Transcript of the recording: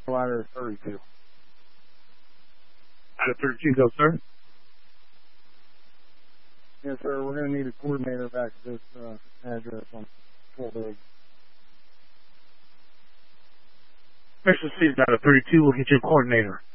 Ladder 32. Ladder 32, go, sir. Yes, sir. We're going to need a coordinator back at this address on Fort Big. Mission C, Ladder 32, we'll get you a coordinator.